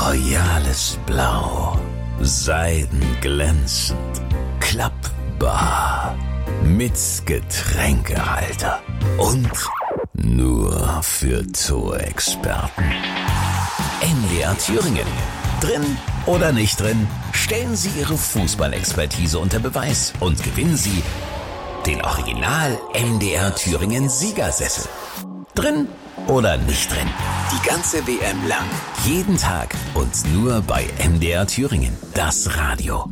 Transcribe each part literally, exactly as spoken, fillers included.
royales Blau, seidenglänzend, klappbar, mit Getränkehalter und nur für Zoo-Experten. N D R Thüringen. Drin oder nicht drin, stellen Sie Ihre Fußballexpertise unter Beweis und gewinnen Sie den Original N D R Thüringen Siegersessel. Drin oder nicht drin, die ganze W M lang, jeden Tag und nur bei M D R Thüringen, das Radio.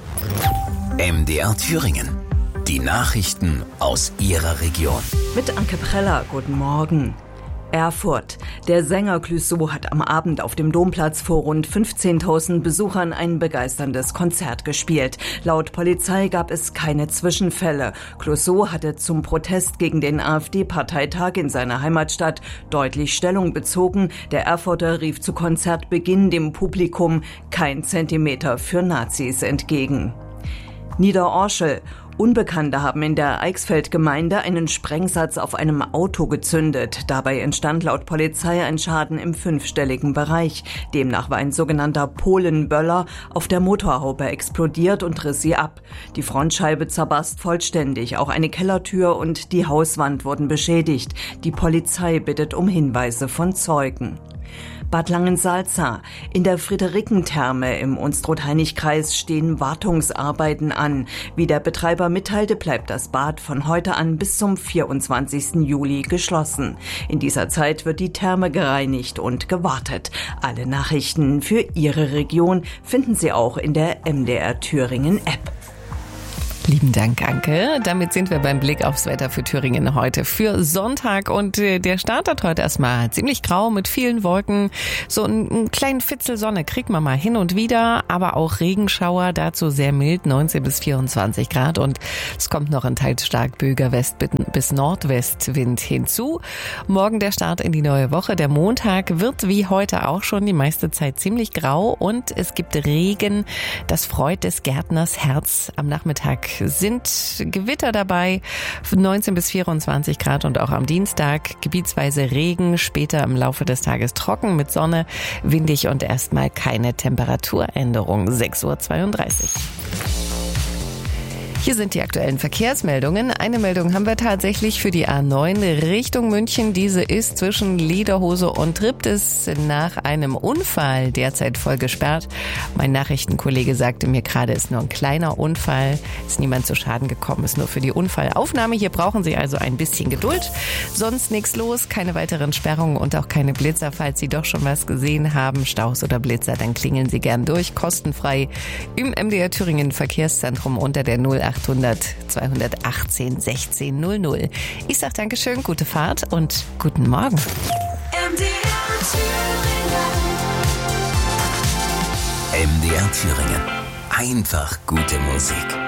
M D R Thüringen, die Nachrichten aus Ihrer Region. Mit Anke Preller, guten Morgen. Erfurt. Der Sänger Clouseau hat am Abend auf dem Domplatz vor rund fünfzehntausend Besuchern ein begeisterndes Konzert gespielt. Laut Polizei gab es keine Zwischenfälle. Clouseau hatte zum Protest gegen den AfD-Parteitag in seiner Heimatstadt deutlich Stellung bezogen. Der Erfurter rief zu Konzertbeginn dem Publikum kein Zentimeter für Nazis entgegen. Niederorschel. Unbekannte haben in der Eichsfeld-Gemeinde einen Sprengsatz auf einem Auto gezündet. Dabei entstand laut Polizei ein Schaden im fünfstelligen Bereich. Demnach war ein sogenannter Polenböller auf der Motorhaube explodiert und riss sie ab. Die Frontscheibe zerbarst vollständig. Auch eine Kellertür und die Hauswand wurden beschädigt. Die Polizei bittet um Hinweise von Zeugen. Bad Langensalza. In der Friederikentherme im Unstrut-Hainich-Kreis stehen Wartungsarbeiten an. Wie der Betreiber mitteilte, bleibt das Bad von heute an bis zum vierundzwanzigsten Juli geschlossen. In dieser Zeit wird die Therme gereinigt und gewartet. Alle Nachrichten für Ihre Region finden Sie auch in der M D R Thüringen App. Lieben Dank, Anke. Damit sind wir beim Blick aufs Wetter für Thüringen heute für Sonntag. Und äh, der startet heute erstmal ziemlich grau mit vielen Wolken. So einen, einen kleinen Fitzel Sonne kriegt man mal hin und wieder, aber auch Regenschauer, dazu sehr mild, neunzehn bis vierundzwanzig Grad. Und es kommt noch ein teils stark böiger West- bis Nordwestwind hinzu. Morgen der Start in die neue Woche. Der Montag wird wie heute auch schon die meiste Zeit ziemlich grau und es gibt Regen. Das freut des Gärtners Herz. Am Nachmittag sind Gewitter dabei, neunzehn bis vierundzwanzig Grad und auch am Dienstag gebietsweise Regen, später im Laufe des Tages trocken mit Sonne, windig und erstmal keine Temperaturänderung, sechs Uhr zweiunddreißig. Hier sind die aktuellen Verkehrsmeldungen. Eine Meldung haben wir tatsächlich für die A neun Richtung München. Diese ist zwischen Lederhose und Triptis nach einem Unfall derzeit voll gesperrt. Mein Nachrichtenkollege sagte mir gerade, es ist nur ein kleiner Unfall. Ist niemand zu Schaden gekommen, ist nur für die Unfallaufnahme. Hier brauchen Sie also ein bisschen Geduld. Sonst nichts los, keine weiteren Sperrungen und auch keine Blitzer. Falls Sie doch schon was gesehen haben, Staus oder Blitzer, dann klingeln Sie gern durch. Kostenfrei im M D R Thüringen Verkehrszentrum unter der null achthundert zweihundertachtzehn sechzehn null null. Ich sag Dankeschön, gute Fahrt und guten Morgen. M D R Thüringen. M D R Thüringen. Einfach gute Musik.